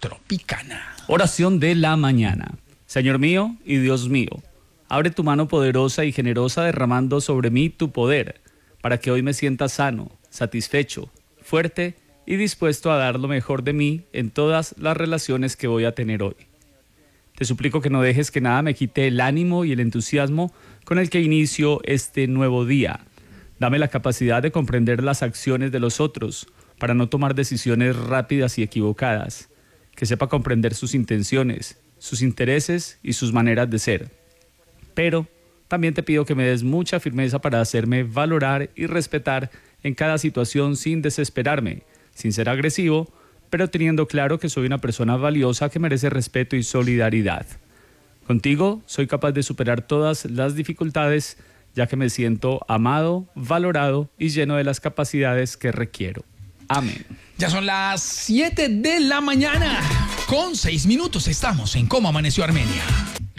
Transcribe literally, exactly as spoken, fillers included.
Tropicana. Oración de la mañana. Señor mío y Dios mío, abre tu mano poderosa y generosa derramando sobre mí tu poder, para que hoy me sienta sano, satisfecho, fuerte y dispuesto a dar lo mejor de mí en todas las relaciones que voy a tener hoy. Te suplico que no dejes que nada me quite el ánimo y el entusiasmo con el que inicio este nuevo día. Dame la capacidad de comprender las acciones de los otros para no tomar decisiones rápidas y equivocadas. Que sepa comprender sus intenciones, sus intereses y sus maneras de ser. Pero también te pido que me des mucha firmeza para hacerme valorar y respetar en cada situación sin desesperarme, sin ser agresivo, pero teniendo claro que soy una persona valiosa que merece respeto y solidaridad. Contigo soy capaz de superar todas las dificultades, ya que me siento amado, valorado y lleno de las capacidades que requiero. Amén. Ya son las siete de la mañana. Con seis minutos estamos en Cómo Amaneció Armenia.